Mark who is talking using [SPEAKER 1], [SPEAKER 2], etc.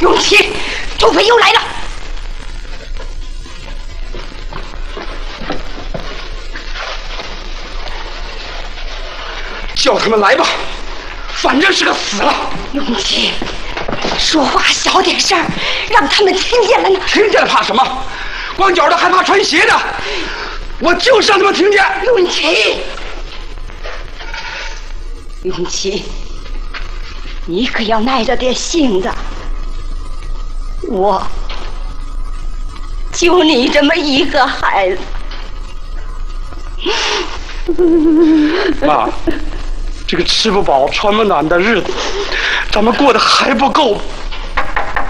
[SPEAKER 1] 永琪，土匪又来了！
[SPEAKER 2] 叫他们来吧，反正是个死了。
[SPEAKER 1] 永琪，说话小点声，让他们听见了呢。
[SPEAKER 2] 听见了怕什么？光脚的还怕穿鞋的？我就是让他们听见。
[SPEAKER 1] 永琪，永琪，你可要耐着点性子。我就你这么一个孩子。
[SPEAKER 2] 妈，这个吃不饱穿不暖的日子，咱们过得还不够。